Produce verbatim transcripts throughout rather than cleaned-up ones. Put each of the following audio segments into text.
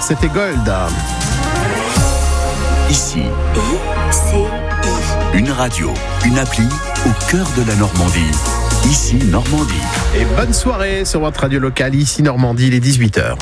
c'était Gold. Ici, I, C, I. une radio, une appli au cœur de la Normandie. Ici, Normandie. Et bonne soirée sur votre radio locale, ici Normandie, il est dix-huit heures.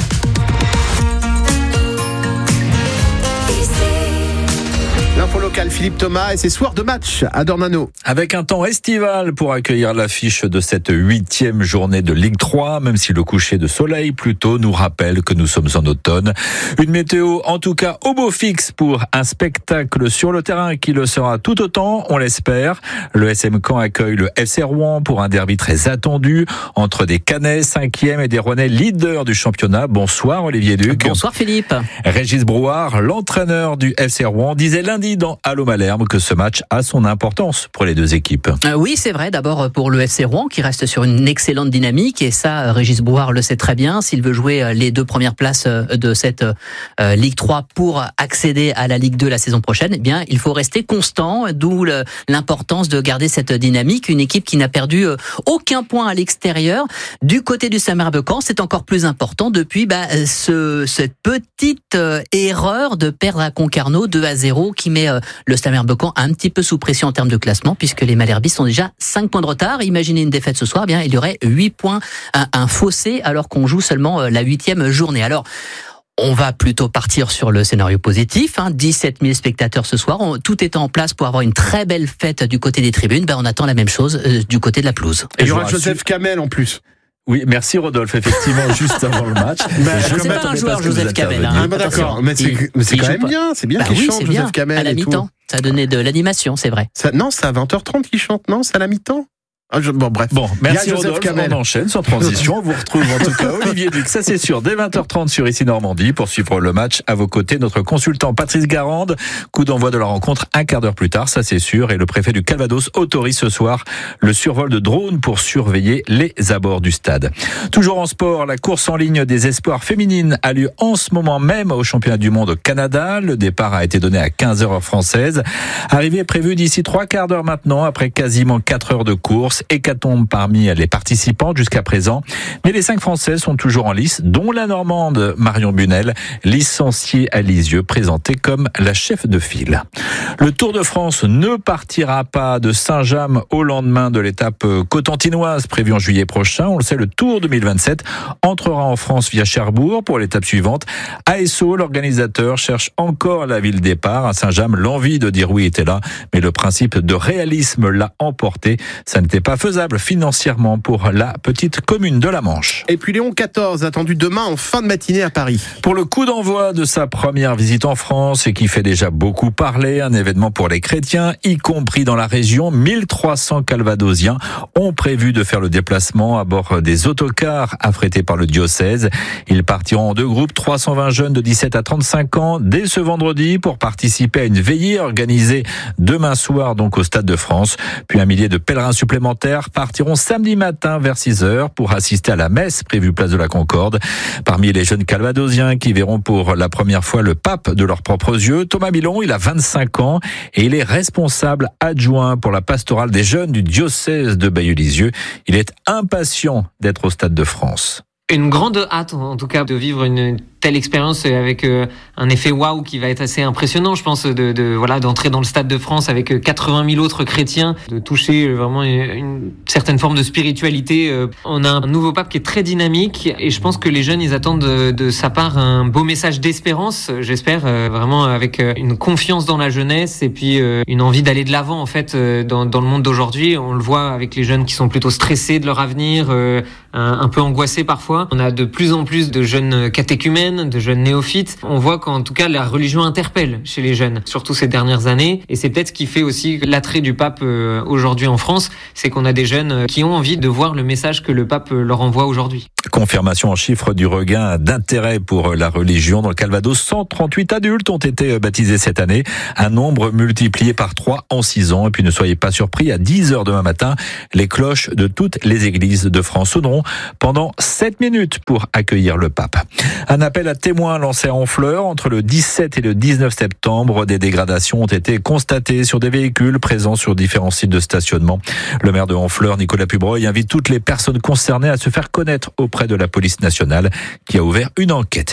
L'info locale, Philippe Thomas, et c'est soir de match à Dornano. Avec un temps estival pour accueillir l'affiche de cette huitième journée de Ligue trois, même si le coucher de soleil plutôt nous rappelle que nous sommes en automne. Une météo en tout cas au beau fixe pour un spectacle sur le terrain qui le sera tout autant, on l'espère. Le S M Caen accueille le F C Rouen pour un derby très attendu entre des Cannais cinquième et des Rouennais leaders du championnat. Bonsoir Olivier Duc. Bonsoir Philippe. Régis Brouard, l'entraîneur du F C Rouen, disait lundi dans Allô Malherbe que ce match a son importance pour les deux équipes. Euh, oui, c'est vrai. D'abord pour le F C Rouen qui reste sur une excellente dynamique, et ça, Régis Brouard le sait très bien. S'il veut jouer les deux premières places de cette euh, Ligue trois pour accéder à la Ligue deux la saison prochaine, eh bien, il faut rester constant, d'où le, l'importance de garder cette dynamique. Une équipe qui n'a perdu aucun point à l'extérieur. Du côté du Samerbe-Caen, c'est encore plus important depuis bah, ce, cette petite euh, erreur de perdre à Concarneau deux à zéro qui met euh, le Samerbe-Caen un petit peu sous pression en termes de classement, puisque les Malherbistes ont déjà cinq points de retard. Imaginez une défaite ce soir, eh bien il y aurait huit points, un, un fossé, alors qu'on joue seulement euh, la huitième journée. Alors, on va plutôt partir sur le scénario positif, hein, dix-sept mille spectateurs ce soir, on, tout est en place pour avoir une très belle fête du côté des tribunes. Ben, on attend la même chose euh, du côté de la pelouse. Et il y aura Joseph Kamel en plus. Oui, merci Rodolphe, effectivement, juste avant le match. Bah, c'est pas un joueur, Joseph Kamel. Hein, ah, bah, d'accord, mais c'est, mais c'est quand même bien, c'est bien bah, qu'il oui, chante, Joseph Kamel. À la mi-temps, ça a donné de l'animation, c'est vrai. Ça, non, c'est à vingt heures trente qu'il chante, non, c'est à la mi-temps. Ah, je, bon, bref. Bon, merci Rodolphe, Kamel. On enchaîne sans transition. On vous retrouve en tout cas Olivier Duc, ça c'est sûr, dès vingt heures trente sur Ici Normandie pour suivre le match. À vos côtés, notre consultant Patrice Garande. Coup d'envoi de la rencontre un quart d'heure plus tard, ça c'est sûr. Et le préfet du Calvados autorise ce soir le survol de drones pour surveiller les abords du stade. Toujours en sport, la course en ligne des espoirs féminines a lieu en ce moment même au championnat du monde au Canada. Le départ a été donné à quinze heures française. Arrivée prévue d'ici trois quarts d'heure maintenant, après quasiment quatre heures de course. Hécatombe parmi les participantes jusqu'à présent. Mais les cinq Françaises sont toujours en lice, dont la Normande Marion Bunel, licenciée à Lisieux, présentée comme la chef de file. Le Tour de France ne partira pas de Saint-James au lendemain de l'étape cotentinoise prévue en juillet prochain. On le sait, le Tour deux mille vingt-sept entrera en France via Cherbourg pour l'étape suivante. A S O, l'organisateur, cherche encore la ville départ. À Saint-James, l'envie de dire oui était là, mais le principe de réalisme l'a emporté. Ça n'était pas faisable financièrement pour la petite commune de la Manche. Et puis Léon quatorze, attendu demain en fin de matinée à Paris. Pour le coup d'envoi de sa première visite en France et qui fait déjà beaucoup parler, un événement pour les chrétiens, y compris dans la région. mille trois cents calvadosiens ont prévu de faire le déplacement à bord des autocars affrétés par le diocèse. Ils partiront en deux groupes, trois cent vingt jeunes de dix-sept à trente-cinq ans, dès ce vendredi pour participer à une veillée organisée demain soir donc au Stade de France. Puis un millier de pèlerins supplémentaires partiront samedi matin vers six heures pour assister à la messe prévue place de la Concorde. Parmi les jeunes calvadosiens qui verront pour la première fois le pape de leurs propres yeux, Thomas Milon, il a vingt-cinq ans et il est responsable adjoint pour la pastorale des jeunes du diocèse de Bayeux-Lisieux. Il est impatient d'être au Stade de France. Une grande hâte, en tout cas, de vivre une telle expérience avec euh, un effet waouh qui va être assez impressionnant, je pense, de, de voilà d'entrer dans le Stade de France avec quatre-vingt mille autres chrétiens, de toucher vraiment une, une certaine forme de spiritualité. On a un nouveau pape qui est très dynamique et je pense que les jeunes, ils attendent de, de sa part un beau message d'espérance, j'espère, euh, vraiment avec une confiance dans la jeunesse et puis euh, une envie d'aller de l'avant en fait euh, dans, dans le monde d'aujourd'hui. On le voit avec les jeunes qui sont plutôt stressés de leur avenir, euh, un, un peu angoissés parfois. On a de plus en plus de jeunes catéchumènes, de jeunes néophytes. On voit qu'en tout cas la religion interpelle chez les jeunes, surtout ces dernières années, et c'est peut-être ce qui fait aussi l'attrait du pape euh, aujourd'hui en France, c'est qu'on a des jeunes qui ont envie de voir le message que le pape leur envoie aujourd'hui. Confirmation en chiffres du regain d'intérêt pour la religion dans le Calvados. cent trente-huit adultes ont été baptisés cette année, un nombre multiplié par trois en six ans. Et puis ne soyez pas surpris, à dix heures demain matin, les cloches de toutes les églises de France sonneront pendant sept minutes pour accueillir le pape. Un appel à témoins lancé à Honfleur. Entre le dix-sept et le dix-neuf septembre, des dégradations ont été constatées sur des véhicules présents sur différents sites de stationnement. Le maire de Honfleur, Nicolas Pubreuil, invite toutes les personnes concernées à se faire connaître auprès de la police nationale qui a ouvert une enquête.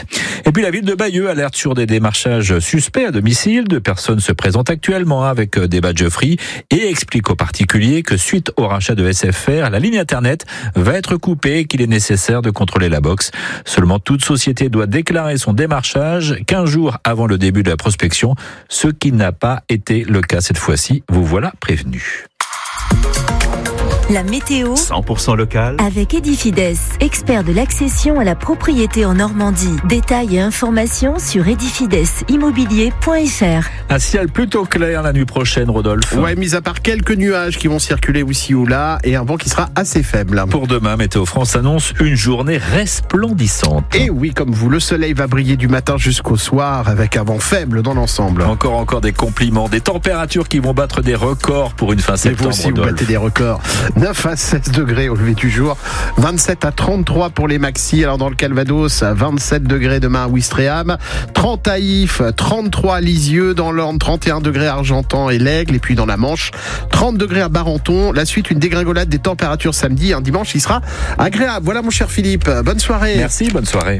Et puis la ville de Bayeux alerte sur des démarchages suspects à domicile. Deux personnes se présentent actuellement avec des badges free et expliquent aux particuliers que suite au rachat de S F R, la ligne internet va être coupée et qu'il est nécessaire de contrôler la box. Seulement toute société doit déclarer son démarchage quinze jours avant le début de la prospection, ce qui n'a pas été le cas cette fois-ci. Vous voilà prévenu. La météo cent pour cent local avec Edifides, expert de l'accession à la propriété en Normandie. Détails et informations sur edifides immobilier point f r. Un ciel plutôt clair la nuit prochaine, Rodolphe. Ouais, mis à part quelques nuages qui vont circuler ici ou là et un vent qui sera assez faible. Pour demain, Météo France annonce une journée resplendissante. Et oui, comme vous, le soleil va briller du matin jusqu'au soir avec un vent faible dans l'ensemble. Encore, encore des compliments, des températures qui vont battre des records pour une fin Et septembre. vous aussi, vous Rodolphe. battez des records. neuf à seize degrés au lever du jour, vingt-sept à trente-trois pour les maxis. Alors dans le Calvados, vingt-sept degrés demain à Ouistreham, trente à If, trente-trois à Lisieux, dans l'Orne, trente et un degrés à Argentan et l'Aigle, et puis dans la Manche, trente degrés à Barenton. La suite, une dégringolade des températures samedi. Un dimanche, il sera agréable. Voilà mon cher Philippe, bonne soirée. Merci, bonne soirée.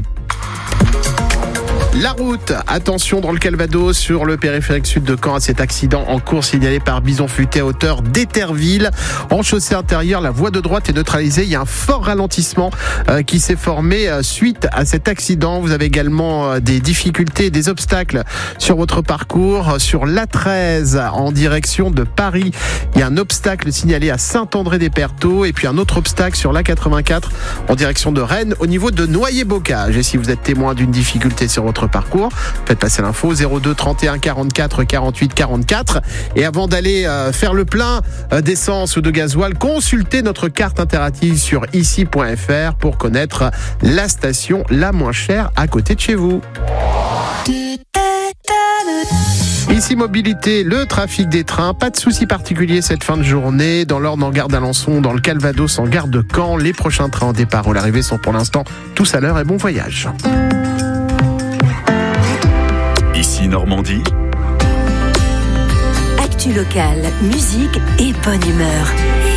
La route, attention dans le Calvados, sur le périphérique sud de Caen, à cet accident en cours signalé par Bison Futé à hauteur d'Éterville. En chaussée intérieure, la voie de droite est neutralisée. Il y a un fort ralentissement euh, qui s'est formé euh, suite à cet accident. Vous avez également euh, des difficultés, des obstacles sur votre parcours. Sur l'A treize en direction de Paris, il y a un obstacle signalé à Saint-André-des-Perthos et puis un autre obstacle sur l'A quatre-vingt-quatre en direction de Rennes au niveau de Noyer-Bocage. Et si vous êtes témoin d'une difficulté sur votre parcours, faites passer l'info zéro deux trente et un quarante-quatre quarante-huit quarante-quatre. Et avant d'aller euh, faire le plein euh, d'essence ou de gasoil, consultez notre carte interactive sur ici point f r pour connaître la station la moins chère à côté de chez vous. Ici Mobilité, le trafic des trains, pas de souci particulier cette fin de journée. Dans l'Orne en gare d'Alençon, dans le Calvados en gare de Caen, les prochains trains en départ ou l'arrivée sont pour l'instant tous à l'heure et bon voyage. Ici Normandie. Actu locale, musique et bonne humeur.